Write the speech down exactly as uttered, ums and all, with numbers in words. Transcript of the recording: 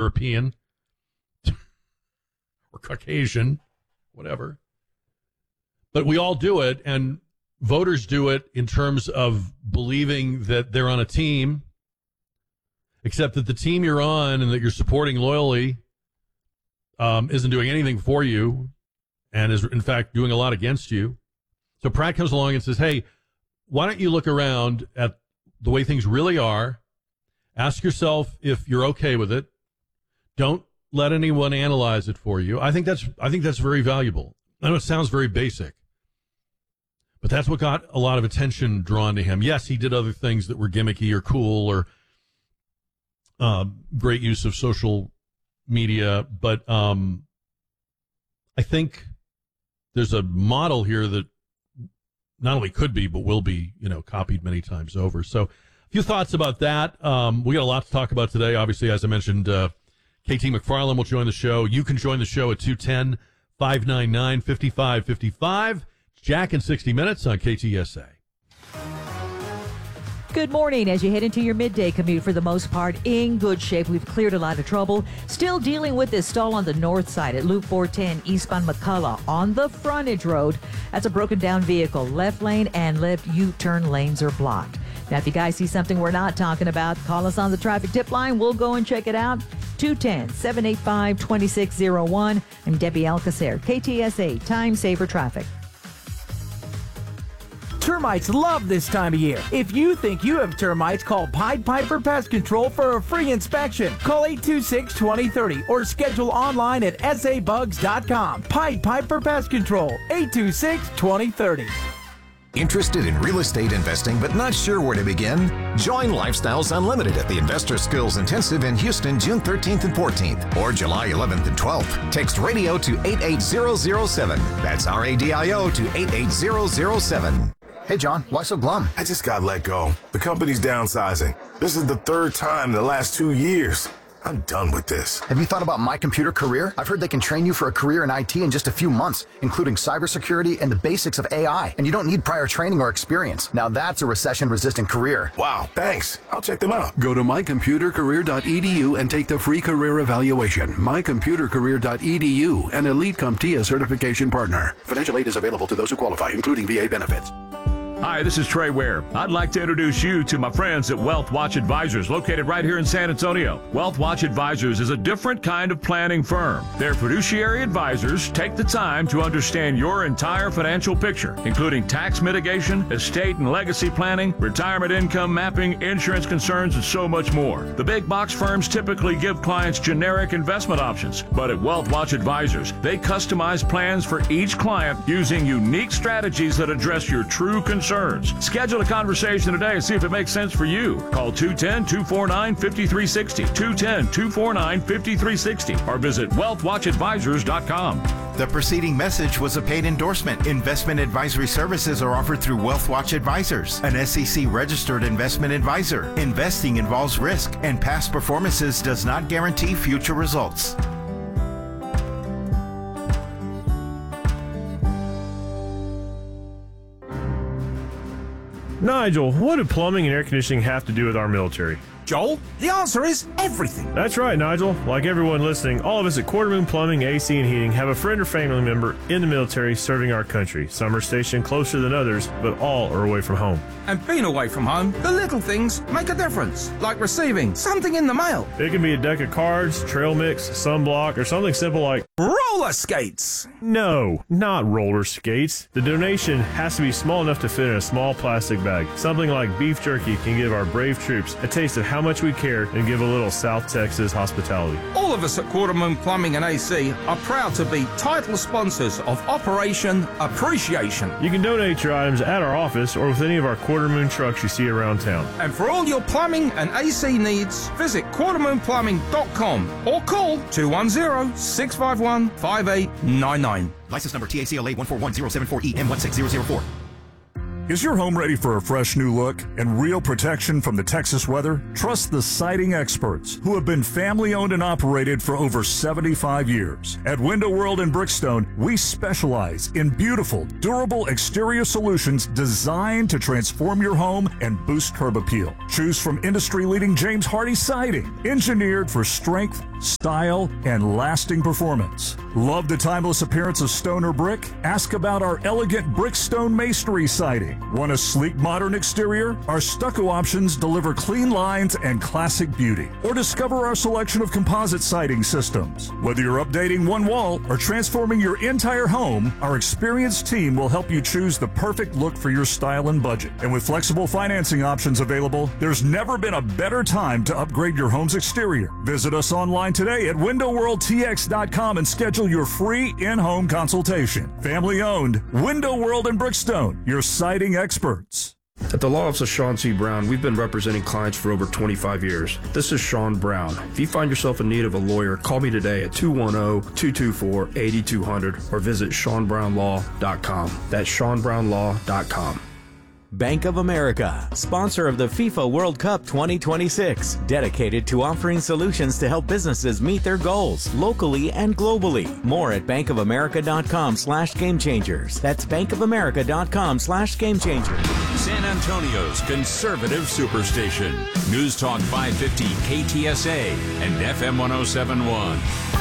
European or Caucasian, whatever. But we all do it, and voters do it in terms of believing that they're on a team, except that the team you're on and that you're supporting loyally um, isn't doing anything for you and is, in fact, doing a lot against you. So Pratt comes along and says, hey, why don't you look around at the way things really are? Ask yourself if you're okay with it. Don't let anyone analyze it for you. I think that's I think that's very valuable. I know it sounds very basic, but that's what got a lot of attention drawn to him. Yes, he did other things that were gimmicky or cool or uh, great use of social media, but um, I think there's a model here that not only could be, but will be, you know, copied many times over. So a few thoughts about that. Um, we got a lot to talk about today. Obviously, as I mentioned, uh, K T McFarland will join the show. You can join the show at two one zero, five nine nine, five five five five. Jack in sixty minutes on K T S A. Good morning. As you head into your midday commute, for the most part, in good shape. We've cleared a lot of trouble. Still dealing with this stall on the north side at Loop four ten eastbound McCullough on the frontage road. That's a broken down vehicle. Left lane and left U-turn lanes are blocked. Now, if you guys see something we're not talking about, call us on the traffic tip line. We'll go and check it out. two one zero, seven eight five, two six zero one. I'm Debbie Alcacer, K T S A Time Saver Traffic. Termites love this time of year. If you think you have termites, call Pied Piper Pest Control for a free inspection. Call eight two six, two zero three zero or schedule online at s a bugs dot com. Pied Piper Pest Control, eight two six, two zero three zero. Interested in real estate investing but not sure where to begin? Join Lifestyles Unlimited at the Investor Skills Intensive in Houston, June thirteenth and fourteenth, or July eleventh and twelfth. Text radio to eight eight zero zero seven. That's R A D I O to eight eight zero zero seven. Hey, John, why so glum? I just got let go. The company's downsizing. This is the third time in the last two years. I'm done with this. Have you thought about My Computer Career? I've heard they can train you for a career in I T in just a few months, including cybersecurity and the basics of A I. And you don't need prior training or experience. Now that's a recession-resistant career. Wow, thanks. I'll check them out. Go to my computer career dot e d u and take the free career evaluation. my computer career dot e d u, an Elite CompTIA certification partner. Financial aid is available to those who qualify, including V A benefits. Hi, this is Trey Ware. I'd like to introduce you to my friends at Wealth Watch Advisors, located right here in San Antonio. Wealth Watch Advisors is a different kind of planning firm. Their fiduciary advisors take the time to understand your entire financial picture, including tax mitigation, estate and legacy planning, retirement income mapping, insurance concerns, and so much more. The big box firms typically give clients generic investment options, but at Wealth Watch Advisors, they customize plans for each client using unique strategies that address your true concerns. Schedule a conversation today and see if it makes sense for you. Call two one zero, two four nine, five three six zero, two one zero, two four nine, five three six zero, or visit wealth watch advisors dot com. The preceding message was a paid endorsement. Investment advisory services are offered through Wealth Watch Advisors, an S E C-registered investment advisor. Investing involves risk, and past performances does not guarantee future results. Nigel, what do plumbing and air conditioning have to do with our military? Joel, the answer is everything. That's right, Nigel. Like everyone listening, all of us at Quarter Moon Plumbing, A C, and Heating have a friend or family member in the military serving our country. Some are stationed closer than others, but all are away from home. And being away from home, the little things make a difference, like receiving something in the mail. It can be a deck of cards, trail mix, sunblock, or something simple like roller skates. No, not roller skates. The donation has to be small enough to fit in a small plastic bag. Something like beef jerky can give our brave troops a taste of how much we care and give a little South Texas hospitality. All of us at Quarter Moon Plumbing and A C are proud to be title sponsors of Operation Appreciation. You can donate your items at our office or with any of our Quarter Moon trucks you see around town. And for all your plumbing and A C needs, visit quarter moon plumbing dot com or call two one zero, six five one, five eight nine nine. License number T A C L A one four one zero seven four E M one six zero zero four. Is your home ready for a fresh new look and real protection from the Texas weather? Trust the siding experts who have been family owned and operated for over seventy-five years. At Window World in Brickstone, we specialize in beautiful, durable exterior solutions designed to transform your home and boost curb appeal. Choose from industry-leading James Hardie siding, engineered for strength, style, and lasting performance. Love the timeless appearance of stone or brick? Ask about our elegant Brickstone masonry siding. Want a sleek, modern exterior? Our stucco options deliver clean lines and classic beauty. Or discover our selection of composite siding systems. Whether you're updating one wall or transforming your entire home, our experienced team will help you choose the perfect look for your style and budget. And with flexible financing options available, there's never been a better time to upgrade your home's exterior. Visit us online today at window world t x dot com and schedule your free in-home consultation. Family owned, Window World in Brickstone, your siding experts. At the law office of Sean C. Brown, we've been representing clients for over twenty-five years. This is Sean Brown. If you find yourself in need of a lawyer, call me today at two one zero, two two four, eight two zero zero or visit sean brown law dot com. That's sean brown law dot com. Bank of America, sponsor of the FIFA World Cup twenty twenty-six, dedicated to offering solutions to help businesses meet their goals locally and globally. More at bankofamerica.com slash game changers. That's bankofamerica.com slash game changers. San Antonio's conservative superstation. News Talk five fifty K T S A and F M one oh seven point one.